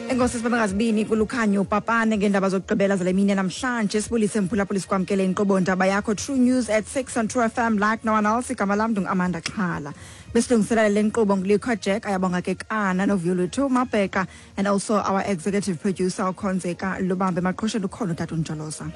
Enkosi sibangazibini kulukhanyo papane ngendaba zokugqibela zale mini namhlanje sibulise mphulaphuli sikwamkele inkqubo ndaba yakho True News at 6 on True FM like no one else igama lam Amanda Xhala besilungiselela le nkqubo nguLikho Jack ayabonga ke kana noViolethu Mabheka and also our executive producer uKhonzeka Lubambe maqhoshela ukhona uTata uNjolosa.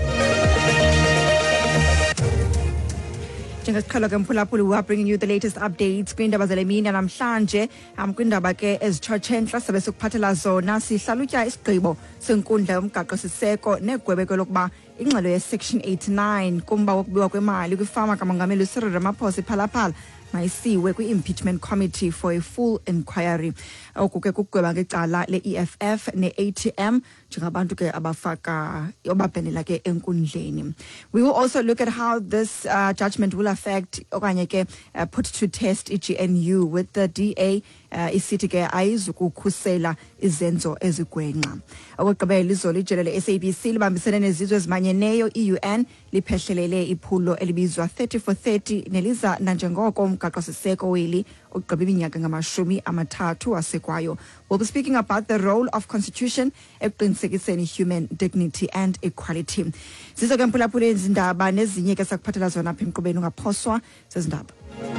Njengesiqhelo ke mphulaphuli we are bringing you the latest updates kwindaba zale mini namhlanje kwindaba ke ezitshotshenhla sabe sikuphathela zona sihlalutya isigqibo senkundla yomgaqo siseko negwebeko lokuba ingxelo ye-section 89 kumba wokubiwa kwemali kwifama kamongameli Cyril Ramaphosa phalaphala mayisiwe kwi-impeachment committee for a full inquiry. Oku ke kugweba ngecala le-EFF ne-ATM njengabantu ke abafaka obabhenela ke enkundleni. We will also look at how this judgment will affect okanye ke put to test i-GNU with the DA isithi ke ayizukukhusela izenzo ezigwenxa. Okugqibela izolo ijele le-SABC libambisene nezizwe ezimanyeneyo i-UN liphehlelele iphulo elibizwa 30 for 30 neliza nanjengoko umgaqo siseko weli ugqiba iminyaka ngamashumi-amathathu wasekwayo. We'll be speaking about the role of constitution ekuqinisekiseni human dignity and equality. Zizo ke mphulaphuli ezindaba nezinye ke sakuphathela zona apha emqubeni ungaphoswa zezindaba.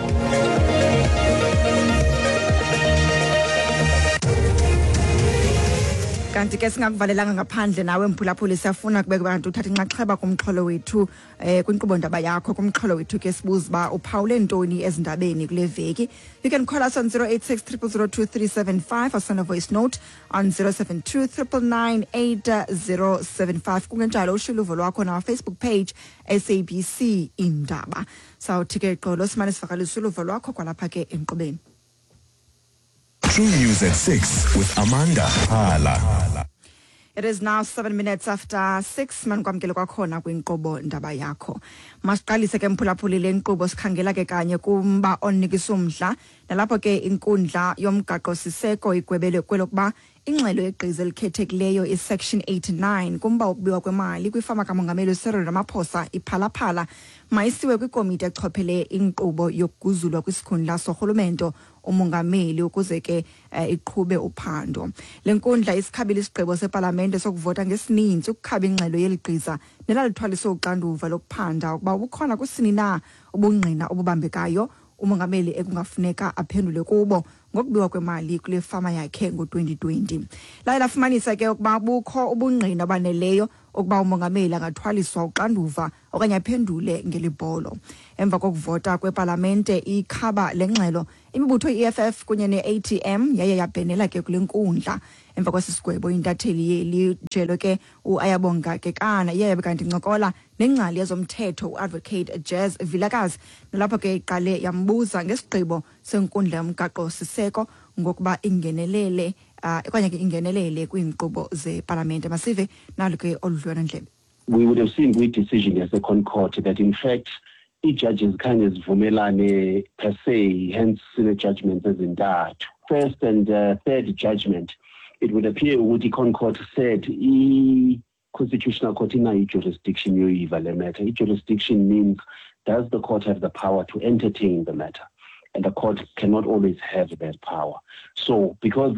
Kanti ke singakuvalelanga ngaphandle nawe mphulaphuli siyafuna kubeka abantu uthatha inxaxheba kumxholo wethu kwinkqubo ndaba yakho kumxholo wethu ke sibuza ba uphawule ntoni ezindabeni kule veki. You can call us on 086 0002375 or send a voice note on 072 999 8075 kungenjalo ushilo uvo lwakho na Facebook page SABC Indaba. Sawuthi ke xolo simane sivakalisa uvo lwakho kwalapha ke enkqubeni. True News at 6 with Amanda Xhala. It is now 7 minutes after 6 mankwamkele kwakhona kwinkqubo ndaba yakho. Masiqalise ke mphulaphuli le nkqubo sikhangela ke kanye kumba onikisa umdla nalapho ke inkundla yomgaqo siseko igwebele kwelokuba ingxelo yegqiza elikhethekileyo i-section 89 kumba ukubiwa kwemali kwifama kamongameli Cyril Ramaphosa iphalaphala mayisiwe kwikomiti echophele inkqubo yokuguzulwa kwisikhundla sorhulumento umongameli ukuze ke iqhube uphando. Le nkundla isikhabile isigqibo separlamente sokuvota ngesininzi ukukhaba ingxelo yeligqiza nelalithwaliswe uxanduva lokuphanda ukuba ubukhona kusini na ubungqina obubambekayo umongameli ekungafuneka aphendule kubo ngokubiwa kwemali kule fama yakhe ngo-2020. Laye lafumanisa ke ukuba bukho ubungqina baneleyo ukuba umongameli angathwaliswa uxanduva okanye aphendule ngelibholo. Emva kokuvota kweparlamente ikhaba lengxelo imibutho i-EFF kunye ne-ATM yaye yabhenela ke kule nkundla. Emva kwesisigwebo intatheli yelijelo ke uayabonga ke kana yaye kanti ncokola nengcali yezomthetho uadvocate Jazz Vilakazi nalapho ke iqale yambuza ngesigqibo senkundla yomgaqo siseko ngokuba ingenelele okanye ke ingenelele kwiinkqubo zeparlamente. Masive nalo ke oludlwana ndlebe. We would have seen with decision as a court that in fact judges kind of vumelane per se, hence the judgments as in that. First and third judgment, it would appear what the Concord said, Constitutional Court in jurisdiction, the matter. Jurisdiction means, does the court have the power to entertain the matter? And the court cannot always have that power. So, because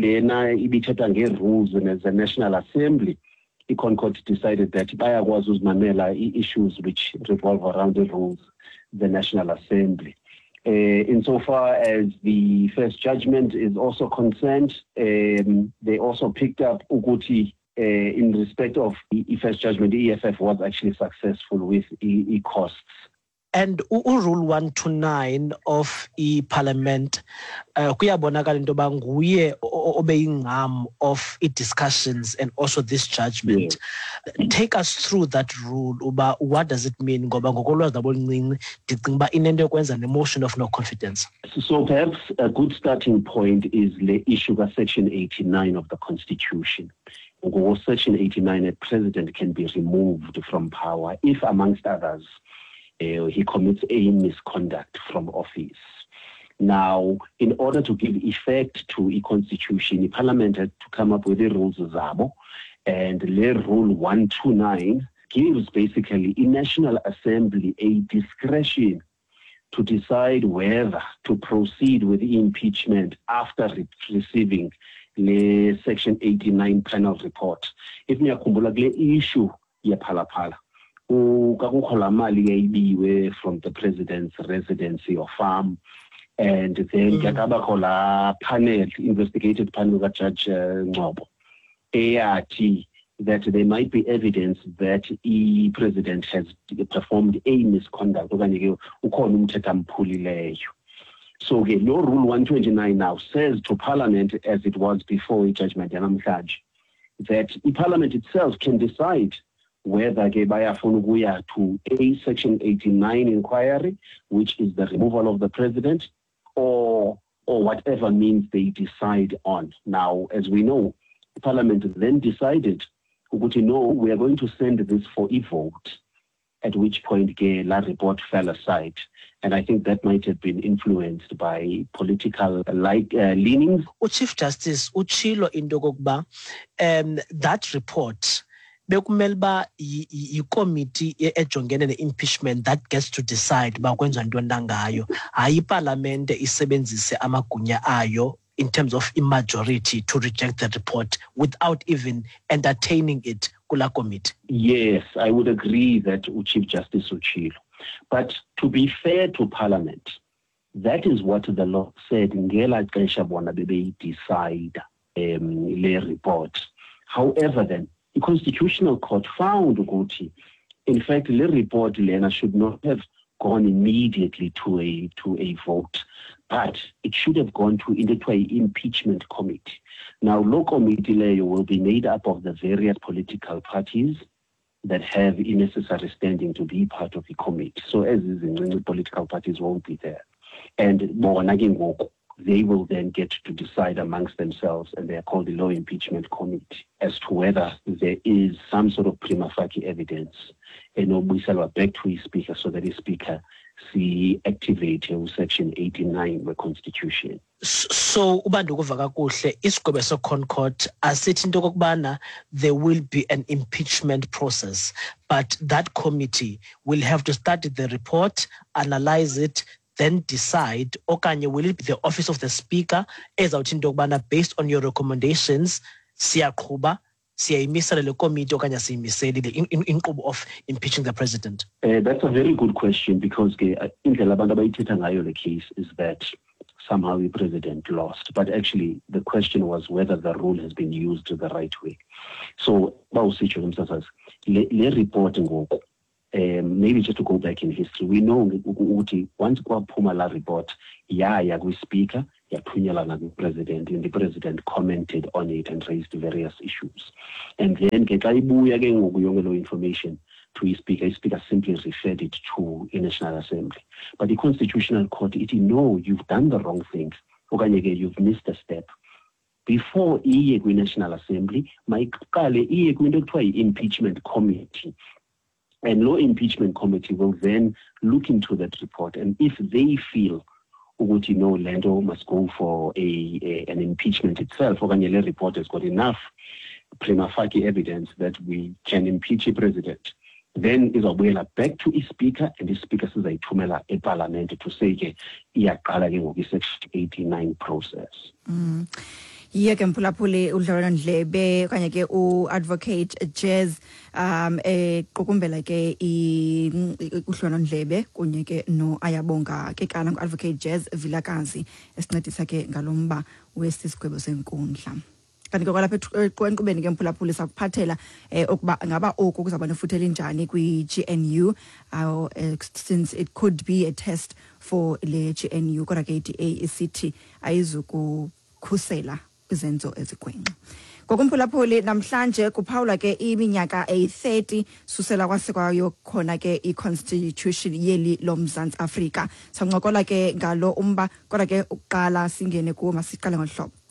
the rules and as a National Assembly, the Concord decided that bayakwazi uzimamela issues which revolve around the rules, the National Assembly. Insofar as the first judgment is also concerned, they also picked up Uguti in respect of the first judgment, the EFF was actually successful with costs. And Rule 129 of Parliament, kuyabonakala into yoba nguye obeyingam of discussions and also this judgment. Yeah. Take us through that rule. Uba, what does it mean? Ngoba ngokolwazi nabo oluncinci ndicinga uba inento yokwenza ne-motion of no confidence. So perhaps a good starting point is the issue of Section 89 of the Constitution. Section 89, a president can be removed from power if, amongst others, he commits a misconduct from office. Now, in order to give effect to a constitution, the parliament had to come up with the rules of Zabo, and Rule 129 gives basically a National Assembly a discretion to decide whether to proceed with impeachment after receiving the Section 89 panel report. If niyakhumbula kule issue yephalaphala, kakukho laa mali yayibiwe from the president's residency or farm, and then kakabakho laa panel, investigative panel kaJudge Ngcobo, eyathi that there might be evidence that the president has performed a misconduct. So no Rule 129 now says to Parliament, as it was before judgment, that the Parliament itself can decide whether to a Section 89 inquiry, which is the removal of the president, or whatever means they decide on. Now, as we know, the Parliament then decided, no, we are going to send this for a vote, at which point la report fell aside. And I think that might have been influenced by political leanings. Chief Justice, uchilo into kokuba that report bekumelba committee ejongene ne-impeachment that gets to decide ba kwenza ntoni ngayo. Hayi parliament isebenzise amagunya ayo in terms of a majority to reject the report without even entertaining it kula committee. Yes, I would agree that Chief Justice Uchilo. But to be fair to Parliament, that is what the law said. Ngela xesha bona bebe decide le report. However, then the Constitutional Court found ukuthi, in fact, the report Lena should not have gone immediately to a vote, but it should have gone to an impeachment committee. Now, law committee will be made up of the various political parties that have a necessary standing to be part of the committee. So as is in political parties won't be there. And they will then get to decide amongst themselves, and they are called the Law Impeachment Committee, as to whether there is some sort of prima facie evidence. And we shall back to the speaker so that the speaker see activate Section 89 of the Constitution. So ubandu kuvaka kuhle isigwebo seConcord asithi into kokubana there will be an impeachment process, but that committee will have to study the report, analyze it, then decide, okanye will it be the office of the speaker ezawuthi into kokubana based on your recommendations siyaqhuba siyayimisela le committee okanye siyimiselile inkqubo of impeaching the president? That's a very good question, because indlela abantu abayithetha ngayo le case is that somehow the president lost. But actually, the question was whether the rule has been used the right way. So, le report maybe just to go back in history, we know once kwaphuma la report, yaya kwi-speaker, yathunyelwa the president, and the president commented on it and raised various issues. And then xa ibuya ke ngoku yonke lo information to his speaker simply referred it to a National Assembly. But the Constitutional Court, no, you've done the wrong thing. You've missed a step. Before iye National Assembly, mayiqale iye kwinto ekuthiwa impeachment committee. And Law Impeachment Committee will then look into that report. And if they feel Lando must go for an impeachment itself, the report has got enough prima facie evidence that we can impeach a president, then izawubuyela back to speaker, and the speaker says ayithumela eParliament to say iyaqala ke ngoku Section 89 process. Ye ke mphulaphuli uDlawela Ndlebe kanye ke uadvocate Jez equkumbela ke uhlolo Ndlebe kunye ke no Ayabonga ke kana uadvocate Jez Vilakazi esincedisa ke ngalomba wesisigwebo senkundla. Kanti kwalapha enkqubeni ke mphulaphuli sakuphathela okuba ngaba oku kuzaba nefuthe linjani kwi-GNU since it could be a test for le GNU kodwa ke isithi ayizukukhusela izenzo ezigwenxa. Ngokumphulaphuli namhlanje kuphawula ke iminyaka 30 susela kwasekwayo khona ke i-constitution yeli loMzantsi Afrika. Sancokola ke ngalo umba kodwa ke uqala singene kuwo masiqale ngohlobo.